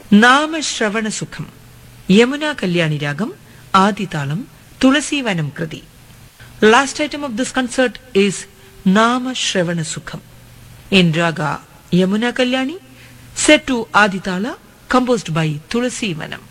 നാമശ്രവണസുഖം. Yamuna Kalyani Ragam, ആദിതാളം, Thulaseevanam Krithi. Last item of this concert is Nama Shravana Sukham in Raga Yamuna Kalyani, set to Aditala, composed by Tulasi Vanam.